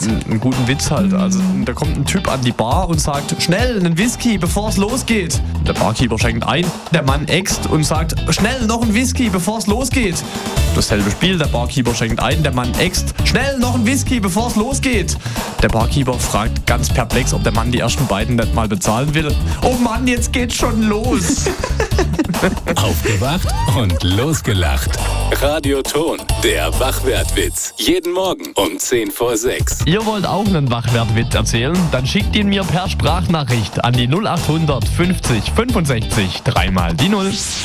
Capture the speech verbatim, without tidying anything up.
jetzt? Einen guten Witz halt. Also da kommt ein Typ an die Bar und sagt, schnell, einen Whisky, bevor es losgeht. Der Barkeeper schenkt ein, der Mann äxt und sagt, schnell, noch ein Whisky, bevor es losgeht. Dasselbe Spiel, der Barkeeper schenkt ein, der Mann äxt, schnell, noch ein Whisky, bevor es losgeht. Der Barkeeper fragt ganz perplex, ob der Mann die ersten beiden nicht mal bezahlen will. Oh Mann, jetzt geht's schon los. Aufgewacht und losgelacht. Radioton, der Wachwertwitz. Jeden Morgen um zehn vor sechs. Ihr wollt auch einen Wachwertwitz erzählen? Dann schickt ihn mir per Sprachnachricht an die null acht hundert fünfzig fünfundsechzig dreimal die null.